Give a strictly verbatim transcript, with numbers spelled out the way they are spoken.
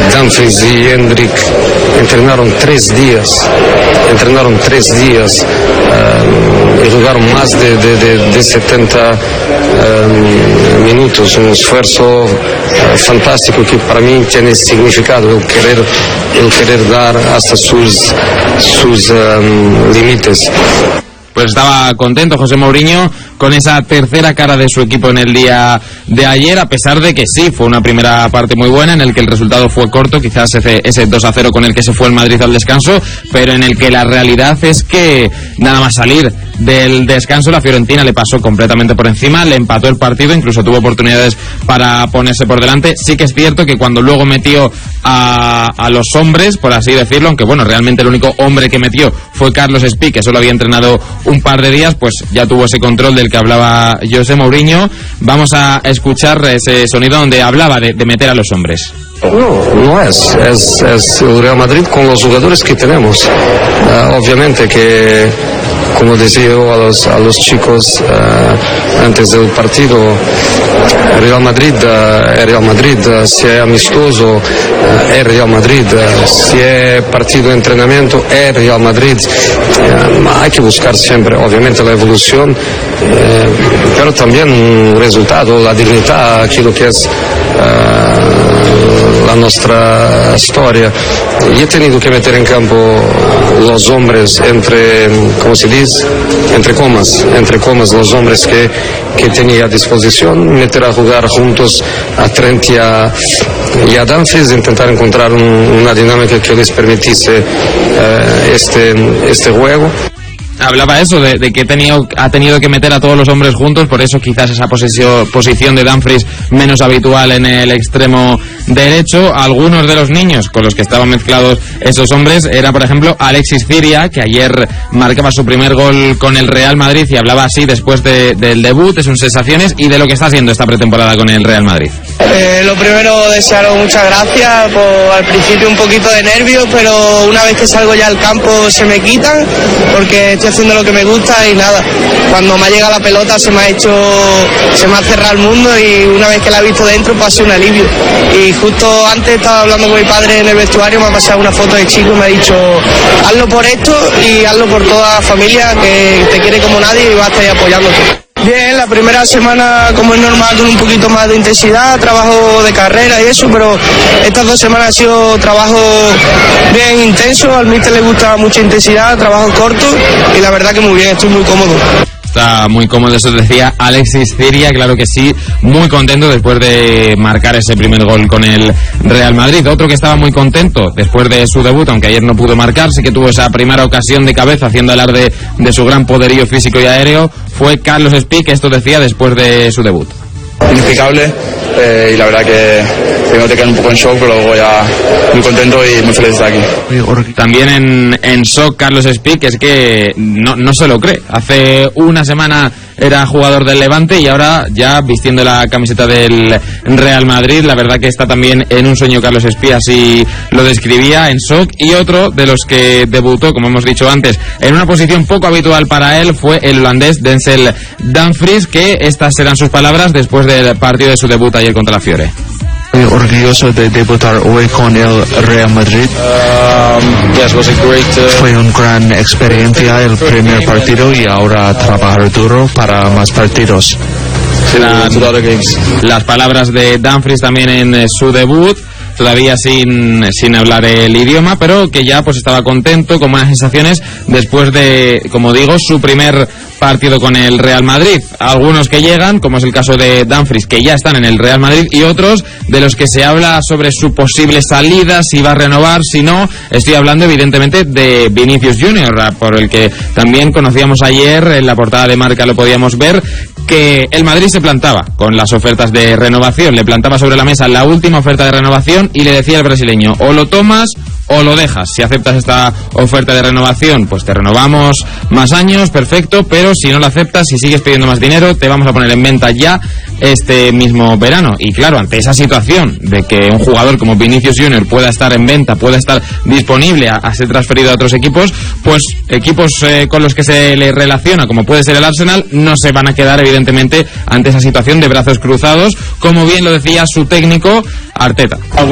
Dumfries y Hendrik entrenaron tres días, entrenaron tres días uh, y jugaron más de, de, de, de setenta um, minutos, un esfuerzo uh, fantástico que para mí tiene significado, el querer, el querer dar hasta sus, sus um, límites. Pues estaba contento José Mourinho con esa tercera cara de su equipo en el día de ayer, a pesar de que sí, fue una primera parte muy buena en el que el resultado fue corto, quizás ese, ese dos a cero con el que se fue el Madrid al descanso, pero en el que la realidad es que nada más salir del descanso la Fiorentina le pasó completamente por encima, le empató el partido, incluso tuvo oportunidades para ponerse por delante. Sí que es cierto que cuando luego metió a, a los hombres, por así decirlo, aunque bueno, realmente el único hombre que metió fue Carlos Espí, que solo había entrenado un par de días, pues ya tuvo ese control del que hablaba José Mourinho. Vamos a escuchar ese sonido donde hablaba de, de meter a los hombres. No, no es, es, es el Real Madrid con los jugadores que tenemos. Uh, obviamente que, como decía yo a los, a los chicos uh, antes del partido, Real Madrid uh, es Real Madrid, uh, si es amistoso uh, es Real Madrid, uh, si es partido de entrenamiento es Real Madrid. Uh, hay que buscar siempre, obviamente, la evolución, uh, pero también un resultado, la dignidad, aquello que es uh, la nuestra historia. Y he tenido que meter en campo los hombres entre, ¿cómo se dice? Entre comas, entre comas, los hombres que, que tenía a disposición, meter a jugar juntos a Trent y a, y a Dumfries, intentar encontrar un, una dinámica que les permitiese uh, este, este juego. Hablaba eso, de, de que tenido, ha tenido que meter a todos los hombres juntos, por eso quizás esa posición, posición de Dumfries menos habitual en el extremo derecho. Algunos de los niños con los que estaban mezclados esos hombres era, por ejemplo, Alexis Ciria, que ayer marcaba su primer gol con el Real Madrid y hablaba así después de, del debut, de sus sensaciones y de lo que está haciendo esta pretemporada con el Real Madrid. Eh, lo primero, desearos muchas gracias. Por, al principio un poquito de nervios, pero una vez que salgo ya al campo se me quitan, porque estoy haciendo lo que me gusta y nada, cuando me ha llegado la pelota se me ha hecho, se me ha cerrado el mundo y una vez que la he visto dentro pues ha sido un alivio. Y justo antes estaba hablando con mi padre en el vestuario, me ha pasado una foto de chico y me ha dicho hazlo por esto y hazlo por toda la familia que te quiere como nadie y va a estar ahí apoyándote. Bien, la primera semana, como es normal, con un poquito más de intensidad, trabajo de carrera y eso, pero estas dos semanas ha sido trabajo bien intenso, al míster le gusta mucha intensidad, trabajo corto y la verdad que muy bien, estoy muy cómodo. Está muy cómodo, eso decía Alexis Ciria, claro que sí, muy contento después de marcar ese primer gol con el Real Madrid. Otro que estaba muy contento después de su debut, aunque ayer no pudo marcar, sí que tuvo esa primera ocasión de cabeza haciendo alarde de su gran poderío físico y aéreo, fue Carlos Espí, que esto decía después de su debut. Inexplicable, eh, y la verdad que primero te quedan un poco en shock, pero luego ya muy contento y muy feliz de estar aquí. También en, en shock Carlos Espí, que es que no, no se lo cree. Hace una semana era jugador del Levante y ahora ya vistiendo la camiseta del Real Madrid. La verdad que está también en un sueño Carlos Espí, así lo describía, en shock. Y otro de los que debutó, como hemos dicho antes, en una posición poco habitual para él fue el holandés Denzel Dumfries, que estas serán sus palabras después del partido de su debut ayer contra la Fiore. Muy orgulloso de debutar hoy con el Real Madrid. Um, yes, was a great, uh... Fue una gran experiencia el primer partido y ahora trabajar duro para más partidos. Las, las palabras de Dumfries también en eh, su debut, todavía sin, sin hablar el idioma, pero que ya pues estaba contento, con buenas sensaciones después de, como digo, su primer partido con el Real Madrid. Algunos que llegan, como es el caso de Dumfries, que ya están en el Real Madrid, y otros de los que se habla sobre su posible salida, si va a renovar, si no. Estoy hablando evidentemente de Vinicius Junior, por el que también conocíamos ayer, en la portada de Marca lo podíamos ver, que el Madrid se plantaba con las ofertas de renovación, le plantaba sobre la mesa la última oferta de renovación y le decía al brasileño, o lo tomas o lo dejas. Si aceptas esta oferta de renovación, pues te renovamos más años, perfecto, pero si no la aceptas, si sigues pidiendo más dinero, te vamos a poner en venta ya este mismo verano. Y claro, ante esa situación de que un jugador como Vinicius Junior pueda estar en venta, pueda estar disponible a, a ser transferido a otros equipos, pues equipos eh, con los que se le relaciona, como puede ser el Arsenal, no se van a quedar evidentemente ante esa situación de brazos cruzados, como bien lo decía su técnico Arteta.